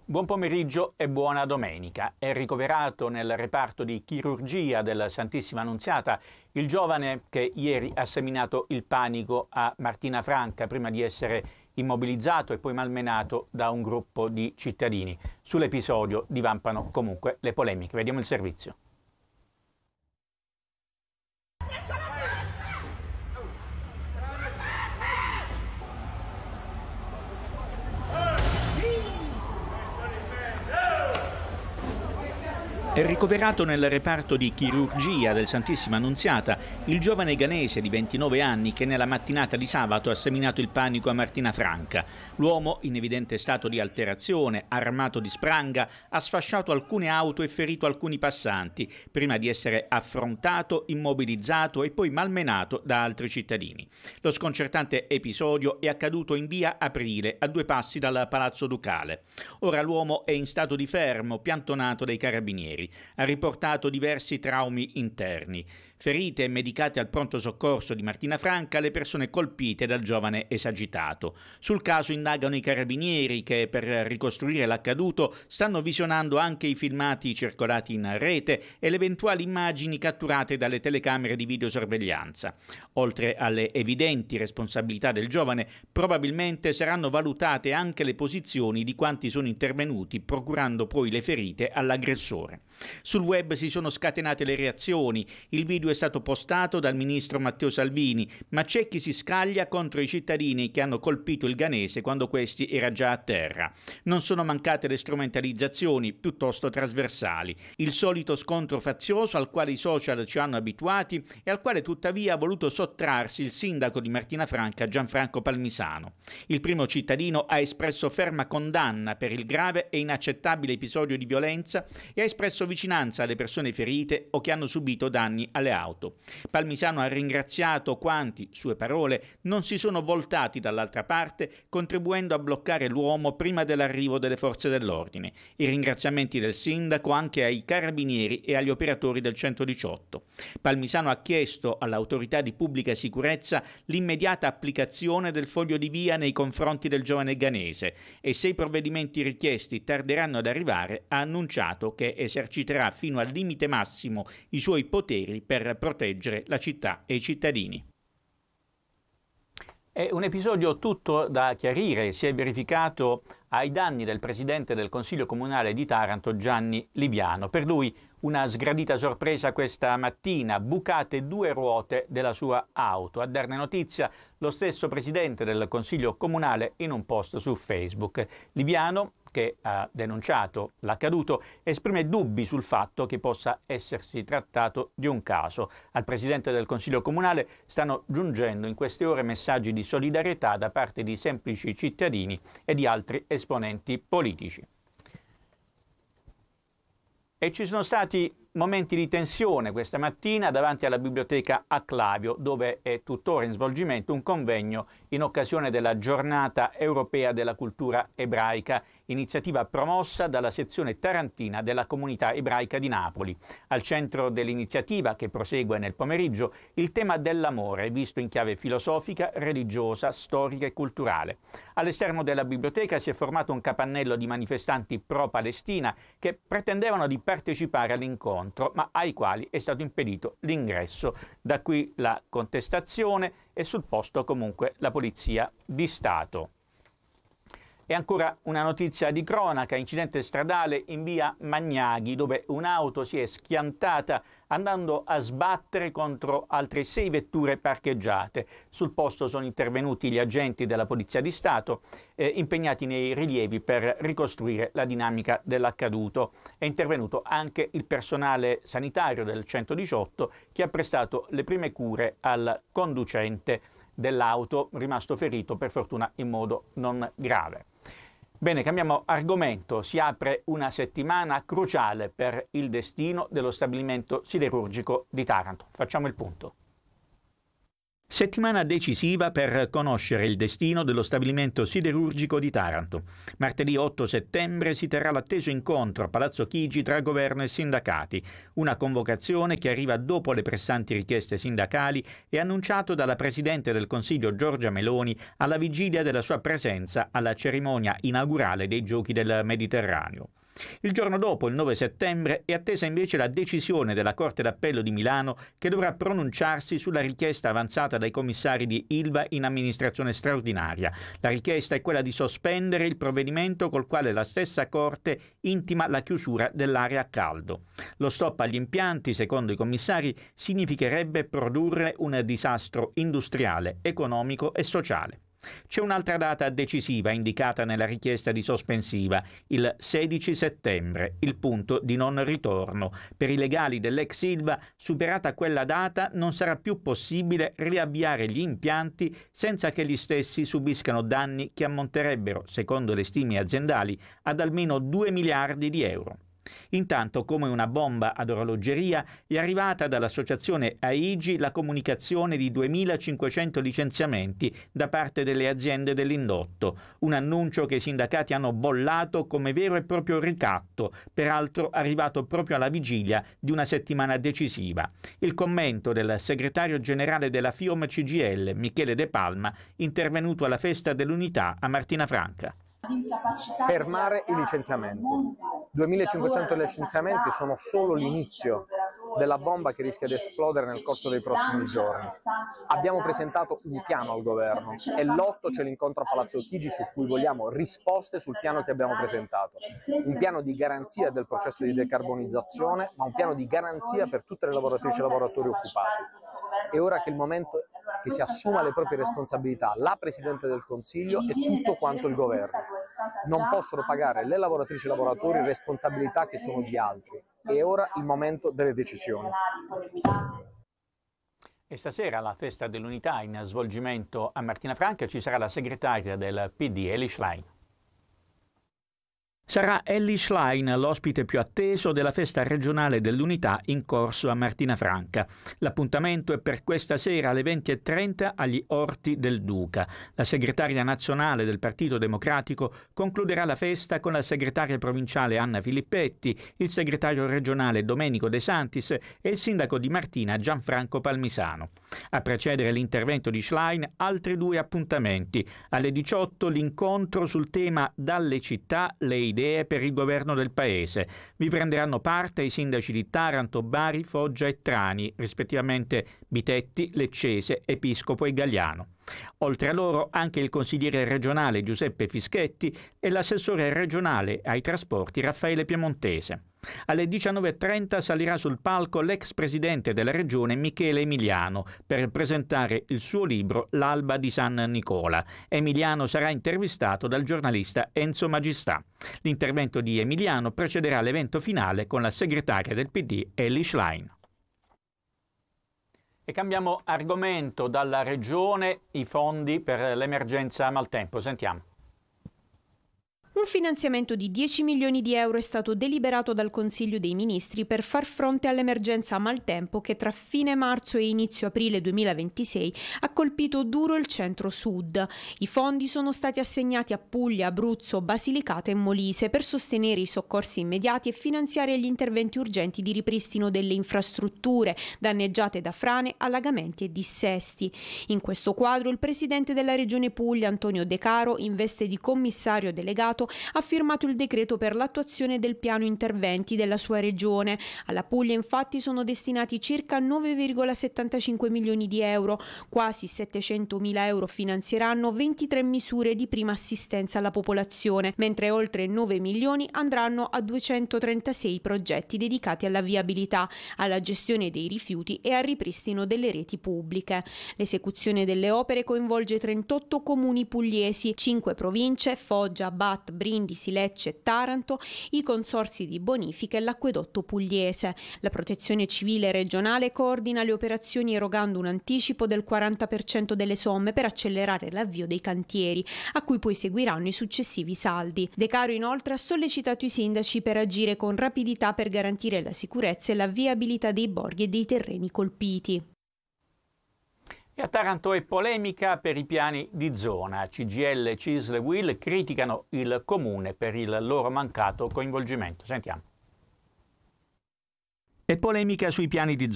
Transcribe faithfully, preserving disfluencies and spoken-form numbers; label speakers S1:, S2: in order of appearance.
S1: Buon pomeriggio e buona domenica. È ricoverato nel reparto di chirurgia della Santissima Annunziata il giovane che ieri ha seminato il panico a Martina Franca prima di essere immobilizzato e poi malmenato da un gruppo di cittadini. Sull'episodio divampano comunque le polemiche. Vediamo il servizio. È ricoverato nel reparto di chirurgia del Santissima Annunziata il giovane ghanese di ventinove anni che nella mattinata di sabato ha seminato il panico a Martina Franca. L'uomo, in evidente stato di alterazione, armato di spranga, ha sfasciato alcune auto e ferito alcuni passanti, prima di essere affrontato, immobilizzato e poi malmenato da altri cittadini. Lo sconcertante episodio è accaduto in via Aprile, a due passi dal Palazzo Ducale. Ora l'uomo è in stato di fermo, piantonato dai carabinieri. Ha riportato diversi traumi interni. Ferite e medicate al pronto soccorso di Martina Franca le persone colpite dal giovane esagitato. Sul caso indagano i carabinieri che, per ricostruire l'accaduto, stanno visionando anche i filmati circolati in rete e le eventuali immagini catturate dalle telecamere di videosorveglianza. Oltre alle evidenti responsabilità del giovane, probabilmente saranno valutate anche le posizioni di quanti sono intervenuti, procurando poi le ferite all'aggressore. Sul web si sono scatenate le reazioni. Il video è stato postato dal ministro Matteo Salvini, ma c'è chi si scaglia contro i cittadini che hanno colpito il ghanese quando questi era già a terra. Non sono mancate le strumentalizzazioni, piuttosto trasversali. Il solito scontro fazioso al quale i social ci hanno abituati e al quale tuttavia ha voluto sottrarsi il sindaco di Martina Franca, Gianfranco Palmisano. Il primo cittadino ha espresso ferma condanna per il grave e inaccettabile episodio di violenza e ha espresso vicinanza alle persone ferite o che hanno subito danni alle auto. Palmisano ha ringraziato quanti, sue parole, non si sono voltati dall'altra parte, contribuendo a bloccare l'uomo prima dell'arrivo delle forze dell'ordine. I ringraziamenti del sindaco anche ai carabinieri e agli operatori del centodiciotto. Palmisano ha chiesto all'autorità di pubblica sicurezza l'immediata applicazione del foglio di via nei confronti del giovane ghanese e se i provvedimenti richiesti tarderanno ad arrivare ha annunciato che eserciterà fino al limite massimo i suoi poteri per proteggere la città e i cittadini. È un episodio tutto da chiarire, si è verificato ai danni del presidente del Consiglio Comunale di Taranto, Gianni Liviano. Per lui una sgradita sorpresa questa mattina, bucate due ruote della sua auto. A darne notizia lo stesso presidente del Consiglio Comunale in un post su Facebook. Liviano, che ha denunciato l'accaduto, esprime dubbi sul fatto che possa essersi trattato di un caso. Al presidente del Consiglio Comunale stanno giungendo in queste ore messaggi di solidarietà da parte di semplici cittadini e di altri esponenti politici. E ci sono stati momenti di tensione questa mattina davanti alla biblioteca Acclavio, dove è tuttora in svolgimento un convegno in occasione della Giornata Europea della Cultura Ebraica, iniziativa promossa dalla sezione tarantina della Comunità Ebraica di Napoli. Al centro dell'iniziativa, che prosegue nel pomeriggio, il tema dell'amore, visto in chiave filosofica, religiosa, storica e culturale. All'esterno della biblioteca si è formato un capannello di manifestanti pro-Palestina che pretendevano di partecipare all'incontro, ma ai quali è stato impedito l'ingresso. Da qui la contestazione e sul posto comunque la Polizia di Stato. E ancora una notizia di cronaca, incidente stradale in via Magnaghi, dove un'auto si è schiantata andando a sbattere contro altre sei vetture parcheggiate. Sul posto sono intervenuti gli agenti della Polizia di Stato, eh, impegnati nei rilievi per ricostruire la dinamica dell'accaduto. È intervenuto anche il personale sanitario del centodiciotto che ha prestato le prime cure al conducente dell'auto, rimasto ferito per fortuna in modo non grave. Bene, cambiamo argomento. Si apre una settimana cruciale per il destino dello stabilimento siderurgico di Taranto. Facciamo il punto. Settimana decisiva per conoscere il destino dello stabilimento siderurgico di Taranto. Martedì otto settembre si terrà l'atteso incontro a Palazzo Chigi tra governo e sindacati, una convocazione che arriva dopo le pressanti richieste sindacali e annunciato dalla Presidente del Consiglio Giorgia Meloni alla vigilia della sua presenza alla cerimonia inaugurale dei Giochi del Mediterraneo. Il giorno dopo, il nove settembre, è attesa invece la decisione della Corte d'Appello di Milano che dovrà pronunciarsi sulla richiesta avanzata dai commissari di Ilva in amministrazione straordinaria. La richiesta è quella di sospendere il provvedimento col quale la stessa Corte intima la chiusura dell'area a caldo. Lo stop agli impianti, secondo i commissari, significherebbe produrre un disastro industriale, economico e sociale. C'è un'altra data decisiva indicata nella richiesta di sospensiva, il sedici settembre, il punto di non ritorno. Per i legali dell'ex Ilva, superata quella data, non sarà più possibile riavviare gli impianti senza che gli stessi subiscano danni che ammonterebbero, secondo le stime aziendali, ad almeno due miliardi di euro. Intanto, come una bomba ad orologeria, è arrivata dall'associazione A I G I la comunicazione di duemilacinquecento licenziamenti da parte delle aziende dell'indotto, un annuncio che i sindacati hanno bollato come vero e proprio ricatto, peraltro arrivato proprio alla vigilia di una settimana decisiva. Il commento del segretario generale della FIOM C G I L, Michele De Palma, intervenuto alla Festa dell'Unità a Martina Franca.
S2: Fermare i licenziamenti. duemilacinquecento licenziamenti sono solo l'inizio della bomba che rischia di esplodere nel corso dei prossimi giorni. Abbiamo presentato un piano al governo e l'otto c'è l'incontro a Palazzo Chigi su cui vogliamo risposte sul piano che abbiamo presentato. Un piano di garanzia del processo di decarbonizzazione, ma un piano di garanzia per tutte le lavoratrici e lavoratori occupati. È ora che il momento che si assuma le proprie responsabilità la Presidente del Consiglio e tutto quanto il governo. Non possono pagare le lavoratrici e i lavoratori responsabilità che sono di altri. È ora il momento delle decisioni.
S1: E stasera alla Festa dell'Unità in svolgimento a Martina Franca ci sarà la segretaria del P D, Elly Schlein. Sarà Elly Schlein l'ospite più atteso della festa regionale dell'Unità in corso a Martina Franca. L'appuntamento è per questa sera alle venti e trenta agli Orti del Duca. La segretaria nazionale del Partito Democratico concluderà la festa con la segretaria provinciale Anna Filippetti, il segretario regionale Domenico De Santis e il sindaco di Martina Gianfranco Palmisano. A precedere l'intervento di Schlein altri due appuntamenti. Alle diciotto l'incontro sul tema Dalle città le idee per il governo del paese. Vi prenderanno parte i sindaci di Taranto, Bari, Foggia e Trani, rispettivamente Bitetti, Leccese, Episcopo e Galliano. Oltre a loro anche il consigliere regionale Giuseppe Fischetti e l'assessore regionale ai trasporti Raffaele Piemontese. Alle diciannove e trenta salirà sul palco l'ex presidente della regione Michele Emiliano per presentare il suo libro L'alba di San Nicola. Emiliano sarà intervistato dal giornalista Enzo Magistrà. L'intervento di Emiliano precederà l'evento finale con la segretaria del P D Elly Schlein. E cambiamo argomento, dalla regione i fondi per l'emergenza maltempo. Sentiamo.
S3: Un finanziamento di dieci milioni di euro è stato deliberato dal Consiglio dei Ministri per far fronte all'emergenza maltempo che tra fine marzo e inizio aprile duemilaventisei ha colpito duro il centro-sud. I fondi sono stati assegnati a Puglia, Abruzzo, Basilicata e Molise per sostenere i soccorsi immediati e finanziare gli interventi urgenti di ripristino delle infrastrutture danneggiate da frane, allagamenti e dissesti. In questo quadro il presidente della Regione Puglia, Antonio De Caro, in veste di commissario delegato, ha firmato il decreto per l'attuazione del piano interventi della sua regione. Alla Puglia infatti sono destinati circa nove virgola settantacinque milioni di euro, quasi settecentomila euro finanzieranno ventitré misure di prima assistenza alla popolazione, mentre oltre nove milioni andranno a duecentotrentasei progetti dedicati alla viabilità, alla gestione dei rifiuti e al ripristino delle reti pubbliche. L'esecuzione delle opere coinvolge trentotto comuni pugliesi, cinque province, Foggia, Bat, Brindisi, Lecce e Taranto, i consorzi di bonifica e l'acquedotto pugliese. La Protezione Civile regionale coordina le operazioni erogando un anticipo del quaranta per cento delle somme per accelerare l'avvio dei cantieri, a cui poi seguiranno i successivi saldi. De Caro inoltre ha sollecitato i sindaci per agire con rapidità per garantire la sicurezza e la viabilità dei borghi e dei terreni colpiti.
S1: E a Taranto è polemica per i piani di zona. C G I L, C I S L e U I L criticano il comune per il loro mancato coinvolgimento. Sentiamo. E polemica sui piani di zona.